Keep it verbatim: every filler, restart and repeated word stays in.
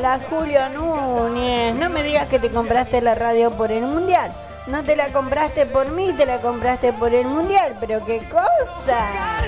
Hola, Julio Núñez. No me digas que te compraste la radio por el mundial. No te la compraste por mí, te la compraste por el mundial. Pero qué cosa.